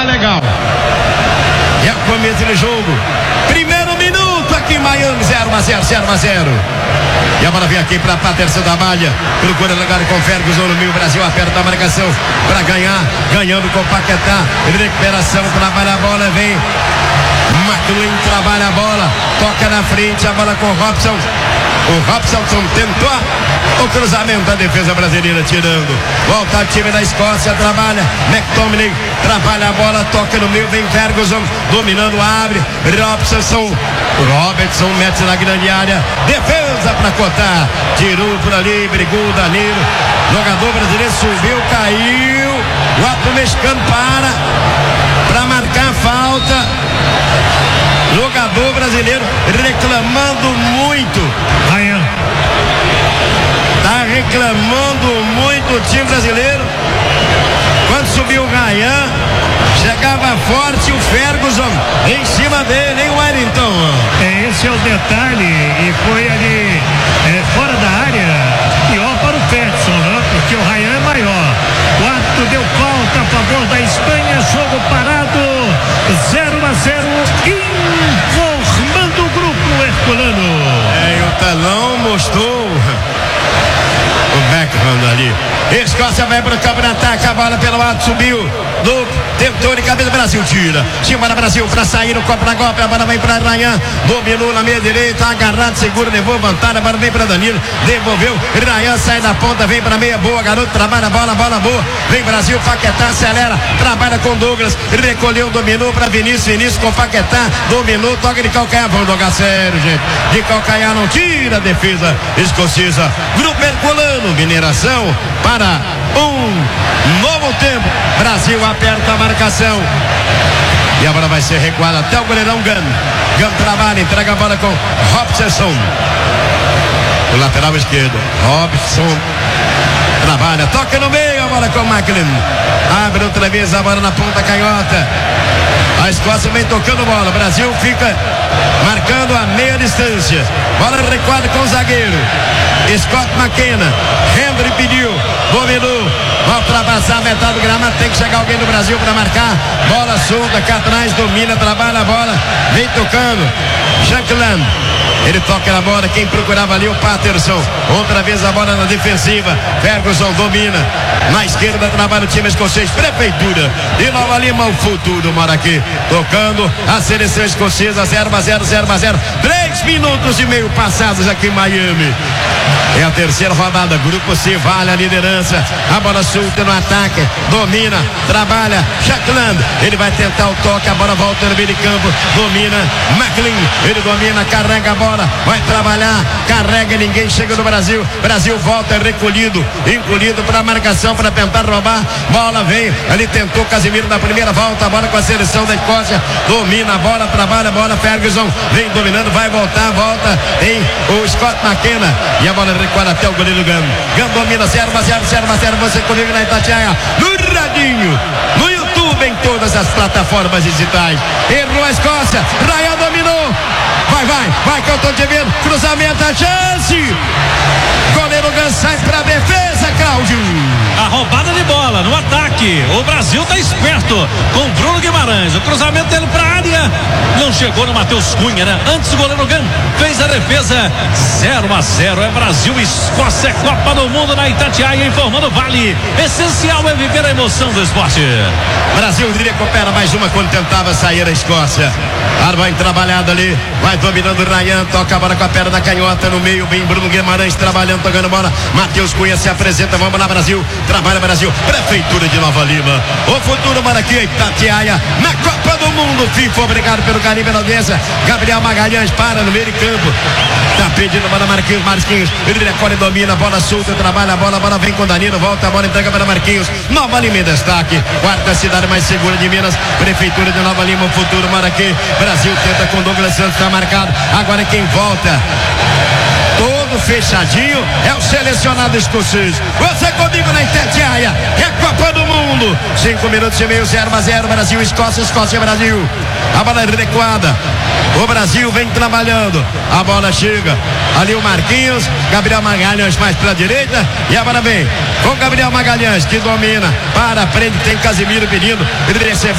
Tá legal. É o começo do jogo. Primeiro minuto aqui em Miami, 0-0. E a bola vem aqui para Patterson da malha. Procura lugar com Ferguson no meio. Brasil aperta a marcação para ganhar. Ganhando com Paquetá. Recuperação, trabalha a bola, vem. McLean trabalha a bola. Toca na frente, a bola com o Robson. O Robson tentou o cruzamento da defesa brasileira, tirando. Volta o time da Escócia, trabalha. McTominay trabalha a bola, toca no meio, vem Ferguson, dominando, abre. Robertson mete na grande área. Defesa para Cotar. Tirou por ali, brigou o Danilo. Jogador brasileiro subiu, caiu. O árbitro mexicano para marcar a falta. Jogador brasileiro reclamando muito. Ryan tá reclamando muito o time brasileiro. Quando subiu o Ryan, chegava forte o Ferguson em cima dele, hein, Wellington? Esse é o detalhe, e foi ali fora da área. Pior para o Peterson, né? Porque o Ryan é maior. O árbitro deu falta a favor da Espanha, jogo parado, 0-0, informando o grupo herculano. E o telão mostrou o Beckham ali. Escócia vai para o campo de ataque, a bola pelo lado subiu. Tentou de cabeça, Brasil tira. Simbora Brasil para sair no copo na golpe. A bola vem para Ryan, dominou na meia direita, agarrado, seguro, levou vantagem. A bola vem para Danilo, devolveu. Ryan sai da ponta, vem para meia, boa, garoto, trabalha a bola boa. Vem Brasil, Paquetá acelera, trabalha com Douglas, recolheu, dominou para Vinícius com Paquetá, dominou, toca de calcanhar. Vamos jogar sério, gente. De calcanhar não tira a defesa escocesa. Grupo herculano, Mineração para um novo tempo. Brasil aperta a marcação. E a bola vai ser recuada até o goleirão Gunn trabalha, entrega a bola com Robson. O lateral esquerdo. Robson trabalha, toca no meio, a bola com McLean. Abre outra vez a bola na ponta canhota. A Escócia vem tocando bola. O Brasil fica marcando a meia distância. Bola recuada com o zagueiro Scott McKenna. Henry pediu, dominou, vai ultrapassar a metade do gramado. Tem que chegar alguém do Brasil para marcar. Bola solta cá atrás, domina, trabalha a bola, vem tocando. Shankland, ele toca na bola, quem procurava ali o Patterson. Outra vez a bola na defensiva. Ferguson domina. Na esquerda trabalha o time escocês. Prefeitura de Nova Lima, o futuro mora aqui. Tocando a seleção escocesa, 0-0. 3 minutos e meio passados aqui em Miami. É a terceira rodada, grupo C vale a liderança. A bola solta no ataque, domina, trabalha, Shankland, ele vai tentar o toque, a bola volta no meio de campo, domina, McLean, ele domina, carrega a bola, vai trabalhar, carrega, ninguém chega no Brasil. Brasil volta encolhido para a marcação, para tentar roubar, bola vem, ele tentou Casemiro na primeira volta, a bola com a seleção da Escócia, domina a bola, trabalha a bola, Ferguson vem dominando, vai voltar, volta, tem o Scott McKenna, e a bola recuada até o goleiro Gunn domina, 0-0, você comigo na Itatiaia, no radinho, no YouTube, em todas as plataformas digitais. Errou a Escócia, Ryan dominou, vai que eu tô te vendo, cruzamento, a chance, goleiro Gunn sai pra defesa, Cláudio. A roubada de bola no ataque, o Brasil tá esperto com Bruno Guimarães, o cruzamento dele pra área, não chegou no Matheus Cunha, né? Antes o goleiro Gunn fez a defesa, 0-0, é Brasil e Escócia, é Copa do Mundo na Itatiaia, informando Vale, essencial é viver a emoção do esporte. Brasil recupera mais uma quando tentava sair a Escócia. Arbain trabalhado ali, vai dominando o Ryan, toca a bola com a perna da canhota no meio, bem Bruno Guimarães trabalhando, tocando bola, Matheus Cunha se apresenta, vamos lá Brasil, trabalha Brasil, Prefeitura de Nova Lima, o futuro mora aqui, Itatiaia, na Copa do Mundo, FIFA, obrigado pelo carinho, pela audiência. Gabriel Magalhães para no meio de campo, tá pedindo para Marquinhos, ele recolhe, domina, bola solta, trabalha a bola vem com Danilo, volta a bola, entrega para Marquinhos, Nova Lima em destaque, quarta cidade mais segura de Minas, Prefeitura de Nova Lima, o futuro mora aqui, Brasil tenta com Douglas Santos, tá marcado, agora quem volta todo fechadinho é o selecionado escocês. Você comigo na Itatiaia, é Copa do Mundo, 5 minutos e meio, 0-0, Brasil, Escócia, Brasil, a bola recuada, o Brasil vem trabalhando, a bola chega, ali o Marquinhos, Gabriel Magalhães mais pra direita, e a bola vem com Gabriel Magalhães, que domina, prende, tem Casemiro pedindo, ele recebe